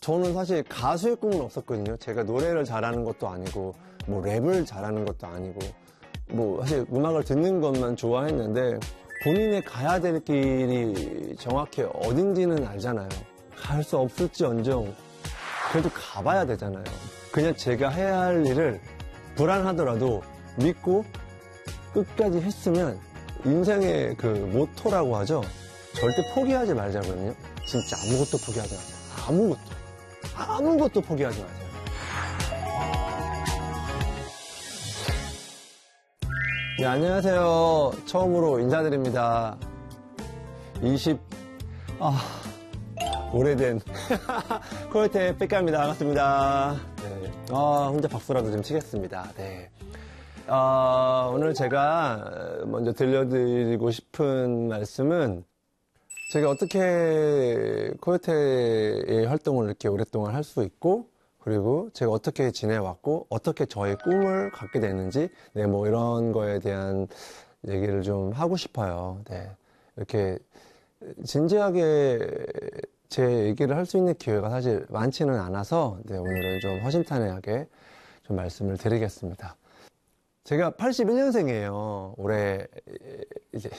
저는 사실 가수의 꿈은 없었거든요. 제가 노래를 잘하는 것도 아니고, 뭐 랩을 잘하는 것도 아니고, 뭐 사실 음악을 듣는 것만 좋아했는데, 본인이 가야 될 길이 정확히 어딘지는 알잖아요. 갈 수 없을지언정, 그래도 가봐야 되잖아요. 그냥 제가 해야 할 일을 불안하더라도 믿고 끝까지 했으면 인생의 그 모토라고 하죠. 절대 포기하지 말자거든요. 진짜 아무것도 포기하지 마세요. 아무것도 포기하지 마세요. 네, 안녕하세요. 처음으로 인사드립니다. 오래된 코요태 백가입니다. 반갑습니다. 네. 혼자 박수라도 좀 치겠습니다. 네. 오늘 제가 먼저 들려드리고 싶은 말씀은 제가 어떻게 코요태의 활동을 이렇게 오랫동안 할 수 있고, 그리고 제가 어떻게 지내왔고, 어떻게 저의 꿈을 갖게 됐는지, 네, 뭐 이런 거에 대한 얘기를 좀 하고 싶어요. 네. 이렇게 진지하게 제 얘기를 할 수 있는 기회가 사실 많지는 않아서, 네, 오늘은 좀 허심탄회하게 좀 말씀을 드리겠습니다. 제가 81년생이에요. 올해 이제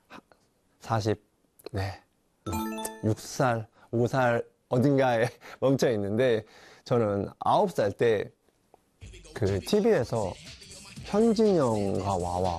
6살, 5살 어딘가에 멈춰 있는데, 저는 9살 때 그 TV에서 현진영과 와와